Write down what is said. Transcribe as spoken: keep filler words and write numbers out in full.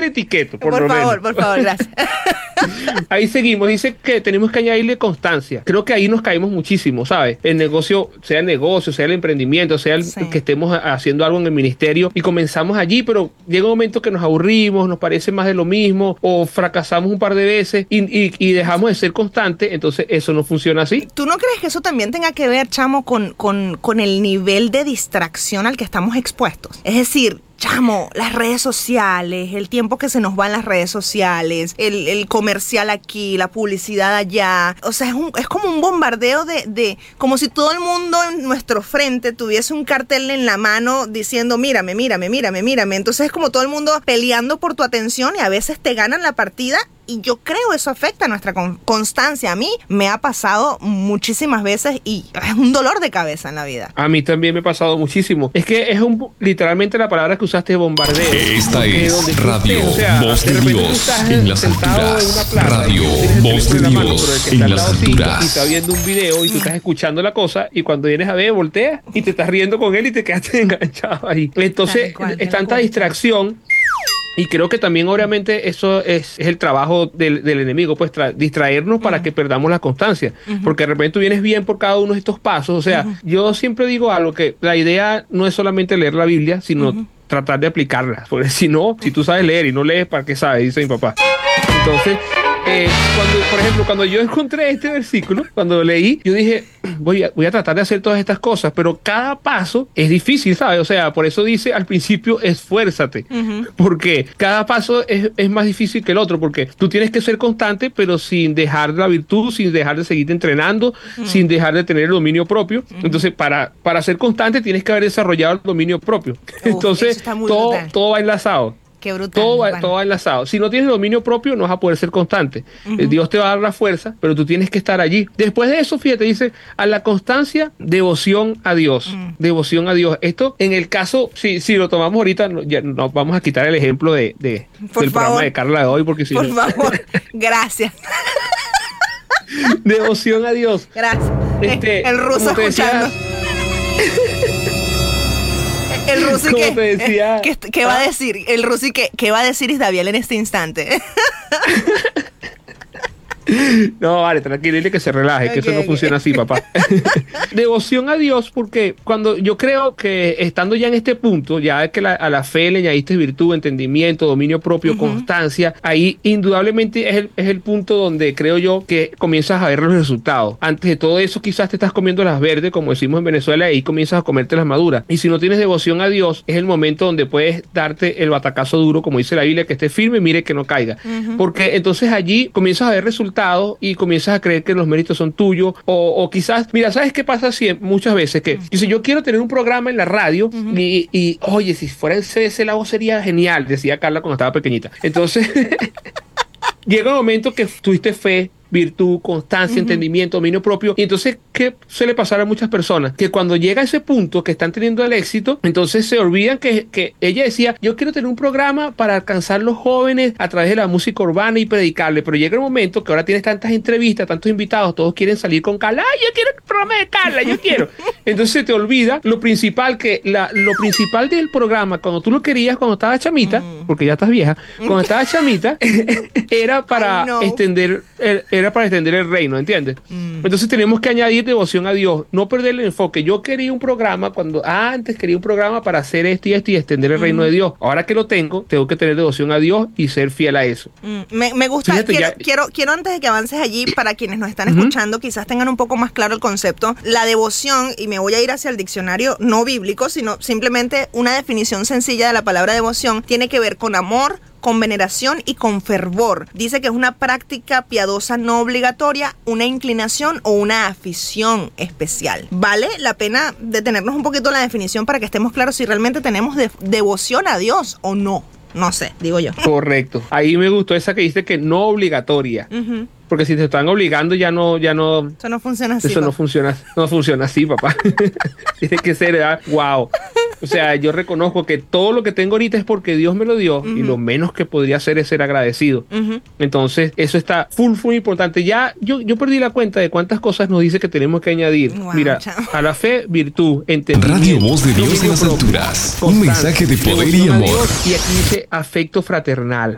etiqueto, por, por lo favor, menos. por favor, gracias. Ahí seguimos, dice que tenemos que añadirle constancia. Creo que ahí nos caímos muchísimo, ¿sabes? El negocio, sea el negocio, sea el emprendimiento, sea el, Sí. que estemos haciendo algo en el ministerio y comenzamos allí, pero llega un momento que nos aburrimos, nos parece más de lo mismo o fracasamos un par de veces y, y, y dejamos de ser constantes, entonces eso no funciona así. ¿Tú no crees que eso también tenga que ver, chamo, con, con, con el nivel de distracción al que estamos expuestos? Es decir, chamo, las redes sociales, el tiempo que se nos va en las redes sociales, el, el comercial aquí, la publicidad allá. O sea, es, un, es como un bombardeo de, de... como si todo el mundo en nuestro frente tuviese un cartel en la mano diciendo, mírame, mírame, mírame, mírame. Entonces es como todo el mundo peleando por tu atención y a veces te ganan la partida. Y yo creo eso afecta a nuestra con- constancia. A mí me ha pasado muchísimas veces y es un dolor de cabeza en la vida. A mí también me ha pasado muchísimo. Es que es un literalmente la palabra que usaste, bombardeo. Esta Porque es donde tú Radio estés, o sea, Voz de repente tú Dios estás en las sentado alturas. en una plaza Radio y tienes el Voz de teléfono en la mano, Dios pero el que en está al las lado sí, alturas. y está viendo un video y tú estás escuchando la cosa y cuando vienes a ver volteas y te estás riendo con él y te quedaste enganchado ahí. Entonces Tal cual, es tal tanta cual. distracción. Y creo que también obviamente eso es, es el trabajo del, del enemigo, pues tra- distraernos para que perdamos la constancia. Porque de repente tú vienes bien por cada uno de estos pasos. O sea, yo siempre digo algo, que la idea no es solamente leer la Biblia, sino tratar de aplicarla. Porque si no, si tú sabes leer y no lees, ¿para qué sabes? Dice mi papá. Entonces, eh, cuando, por ejemplo, cuando yo encontré este versículo, cuando lo leí, yo dije, voy a, voy a tratar de hacer todas estas cosas, pero cada paso es difícil, ¿sabes? O sea, por eso dice al principio, esfuérzate, porque cada paso es, es más difícil que el otro, porque tú tienes que ser constante, pero sin dejar la virtud, sin dejar de seguirte entrenando, sin dejar de tener el dominio propio. Entonces, para, para ser constante tienes que haber desarrollado el dominio propio. Uf, Entonces, eso está muy todo, brutal. todo va enlazado. Qué brutal. Todo va, Bueno. todo va enlazado. Si no tienes dominio propio, no vas a poder ser constante. Eh, Dios te va a dar la fuerza, pero tú tienes que estar allí. Después de eso, fíjate, dice, a la constancia, devoción a Dios. Devoción a Dios. Esto, en el caso, si, si lo tomamos ahorita, no, ya nos vamos a quitar el ejemplo de, de- Por del favor. programa de Carla de hoy, porque si Por no- favor, gracias. devoción a Dios. Gracias. Este, el ruso como te decía- escuchando. El ruso Como que, te decía- ¿qué, qué va a decir? El ruso que, ¿qué va a decir Isdaviel en este instante? No, vale, tranquilo, dile que se relaje, que Ok, eso no ok. funciona así, papá. Devoción a Dios, porque cuando yo creo que estando ya en este punto, ya es que la- a la fe le añadiste virtud, entendimiento, dominio propio, constancia, ahí indudablemente es el, es el punto donde creo yo que comienzas a ver los resultados. Antes de todo eso, quizás te estás comiendo las verdes, como decimos en Venezuela, y ahí comienzas a comerte las maduras. Y si no tienes devoción a Dios, es el momento donde puedes darte el batacazo duro, como dice la Biblia, que esté firme, mire que no caiga. Porque entonces allí comienzas a ver resultados y comienzas a creer que los méritos son tuyos o, o quizás, mira, ¿sabes qué pasa siempre, muchas veces? Que dice, yo quiero tener un programa en la radio y, y, oye, si fuera en C D C la voz sería genial, decía Carla cuando estaba pequeñita. Entonces, llega un momento que tuviste fe, virtud, constancia, entendimiento, dominio propio. Y entonces, ¿qué suele pasar a muchas personas? Que cuando llega a ese punto que están teniendo el éxito, entonces se olvidan que, que ella decía, yo quiero tener un programa para alcanzar los jóvenes a través de la música urbana y predicarle, pero llega el momento que ahora tienes tantas entrevistas, tantos invitados, todos quieren salir con Carla, ¡ay, yo quiero el programa de Carla, yo quiero! Entonces se te olvida lo principal, que la, lo principal del programa, cuando tú lo querías, cuando estabas chamita, porque ya estás vieja, cuando estabas chamita, era para I know. extender el, era para extender el reino, ¿entiendes? Entonces tenemos que añadir devoción a Dios, no perder el enfoque. Yo quería un programa cuando ah, antes quería un programa para hacer esto y esto y extender el reino de Dios. Ahora que lo tengo, tengo que tener devoción a Dios y ser fiel a eso. Mm, Me, me gusta, Fíjate, quiero, ya- quiero, quiero antes de que avances allí, para quienes nos están escuchando, quizás tengan un poco más claro el concepto. La devoción, y me voy a ir hacia el diccionario no bíblico, sino simplemente una definición sencilla de la palabra devoción, tiene que ver con amor, con veneración y con fervor. Dice que es una práctica piadosa no obligatoria, una inclinación o una afición especial. Vale la pena detenernos un poquito en la definición para que estemos claros si realmente tenemos de- devoción a Dios o no. No sé, digo yo. Correcto. Ahí me gustó esa que dice que no obligatoria. Ujú. Porque si te están obligando ya no, ya no, Eso no funciona así. eso no papá. funciona, no funciona así, papá. Tiene que ser, ¿verdad? Wow. O sea, yo reconozco que todo lo que tengo ahorita es porque Dios me lo dio y lo menos que podría hacer es ser agradecido. Ujú. Entonces, eso está full, full importante. Ya yo, yo perdí la cuenta de cuántas cosas nos dice que tenemos que añadir. Wow, Mira, chao. a la fe, virtud, entendimiento. Radio Voz de Dios en dominio las propio, alturas. Un constancia, mensaje de poder y devoción a amor. Dios, y aquí dice afecto fraternal.